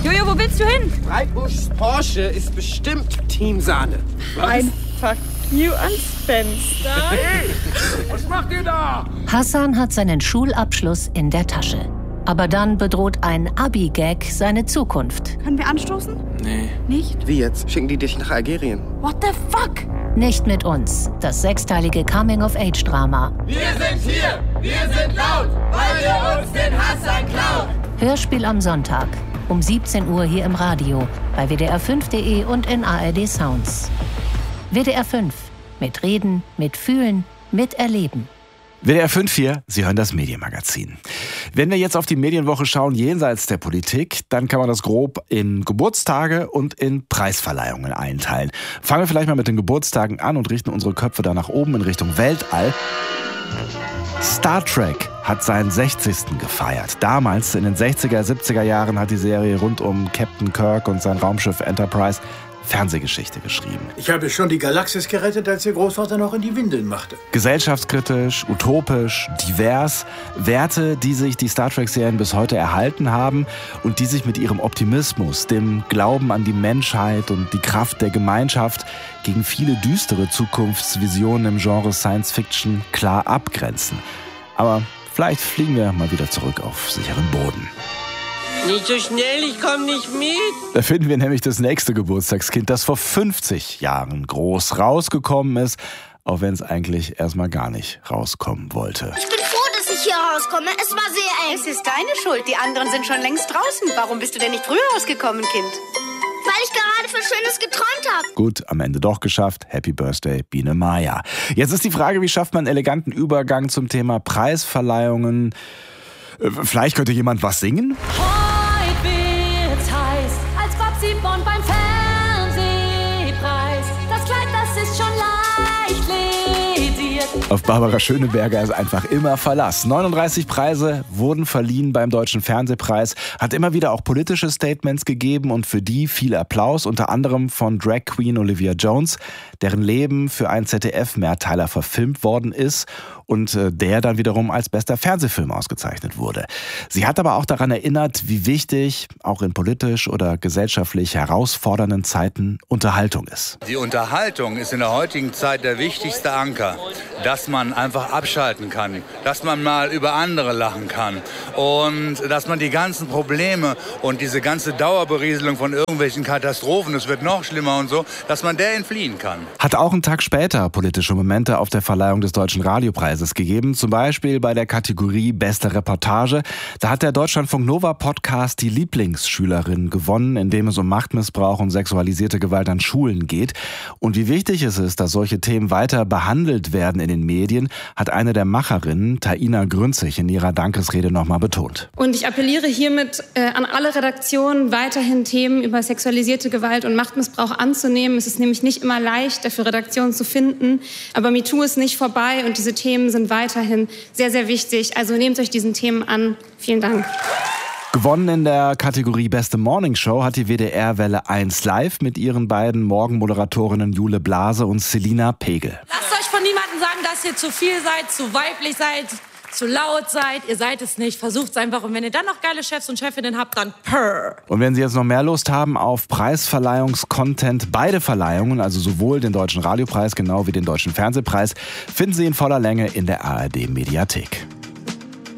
Jojo, wo willst du hin? Breitbuschs Porsche ist bestimmt Teamsahne. Ein Fuck you ans Fenster. Hey, was macht ihr da? Hassan hat seinen Schulabschluss in der Tasche. Aber dann bedroht ein Abi-Gag seine Zukunft. Können wir anstoßen? Nee. Nicht? Wie jetzt? Schicken die dich nach Algerien? What the fuck? Nicht mit uns. Das sechsteilige Coming-of-Age-Drama. Wir sind hier, wir sind laut, weil wir uns den Hassan klauen. Hörspiel am Sonntag. Um 17 Uhr hier im Radio, bei WDR5.de und in ARD Sounds. WDR 5. Mit Reden, mit Fühlen, mit Erleben. WDR 5 hier, Sie hören das Medienmagazin. Wenn wir jetzt auf die Medienwoche schauen, jenseits der Politik, dann kann man das grob in Geburtstage und in Preisverleihungen einteilen. Fangen wir vielleicht mal mit den Geburtstagen an und richten unsere Köpfe da nach oben in Richtung Weltall. Star Trek hat seinen 60. gefeiert. Damals, in den 60er, 70er Jahren, hat die Serie rund um Captain Kirk und sein Raumschiff Enterprise Fernsehgeschichte geschrieben. Ich habe schon die Galaxis gerettet, als Ihr Großvater noch in die Windeln machte. Gesellschaftskritisch, utopisch, divers. Werte, die sich die Star Trek-Serien bis heute erhalten haben und die sich mit ihrem Optimismus, dem Glauben an die Menschheit und die Kraft der Gemeinschaft gegen viele düstere Zukunftsvisionen im Genre Science Fiction klar abgrenzen. Aber vielleicht fliegen wir mal wieder zurück auf sicheren Boden. Nicht so schnell, ich komm nicht mit. Da finden wir nämlich das nächste Geburtstagskind, das vor 50 Jahren groß rausgekommen ist, auch wenn es eigentlich erstmal gar nicht rauskommen wollte. Ich bin froh, dass ich hier rauskomme. Es war sehr eng. Es ist deine Schuld. Die anderen sind schon längst draußen. Warum bist du denn nicht früher rausgekommen, Kind? Weil ich gerade für Schönes geträumt habe. Gut, am Ende doch geschafft. Happy Birthday, Biene Maya. Jetzt ist die Frage, wie schafft man einen eleganten Übergang zum Thema Preisverleihungen? Vielleicht könnte jemand was singen? Und beim Fernsehpreis, das Kleid, das ist schon leicht lediert. Auf Barbara Schöneberger ist einfach immer Verlass. 39 Preise wurden verliehen beim Deutschen Fernsehpreis, hat immer wieder auch politische Statements gegeben und für die viel Applaus, unter anderem von Drag Queen Olivia Jones, deren Leben für einen ZDF-Mehrteiler verfilmt worden ist und der dann wiederum als bester Fernsehfilm ausgezeichnet wurde. Sie hat aber auch daran erinnert, wie wichtig, auch in politisch oder gesellschaftlich herausfordernden Zeiten, Unterhaltung ist. Die Unterhaltung ist in der heutigen Zeit der wichtigste Anker, dass man einfach abschalten kann, dass man mal über andere lachen kann und dass man die ganzen Probleme und diese ganze Dauerberieselung von irgendwelchen Katastrophen, es wird noch schlimmer und so, dass man der entfliehen kann. Hat auch einen Tag später politische Momente auf der Verleihung des Deutschen Radiopreises gegeben, zum Beispiel bei der Kategorie Beste Reportage. Da hat der Deutschlandfunk Nova Podcast die Lieblingsschülerin gewonnen, in dem es um Machtmissbrauch und sexualisierte Gewalt an Schulen geht. Und wie wichtig es ist, dass solche Themen weiter behandelt werden in den Medien, hat eine der Macherinnen, Taina Grünzig, in ihrer Dankesrede nochmal betont. Und ich appelliere hiermit an alle Redaktionen, weiterhin Themen über sexualisierte Gewalt und Machtmissbrauch anzunehmen. Es ist nämlich nicht immer leicht, dafür Redaktionen zu finden. Aber MeToo ist nicht vorbei und diese Themen sind weiterhin sehr, sehr wichtig. Also nehmt euch diesen Themen an. Vielen Dank. Gewonnen in der Kategorie Beste Morningshow hat die WDR Welle 1 Live mit ihren beiden Morgenmoderatorinnen Jule Blase und Selina Pegel. Lasst euch von niemandem sagen, dass ihr zu viel seid, zu weiblich seid, zu laut seid. Ihr seid es nicht. Versucht es einfach. Und wenn ihr dann noch geile Chefs und Chefinnen habt, dann purr. Und wenn Sie jetzt noch mehr Lust haben auf Preisverleihungskontent, beide Verleihungen, also sowohl den Deutschen Radiopreis genau wie den Deutschen Fernsehpreis, finden Sie in voller Länge in der ARD Mediathek.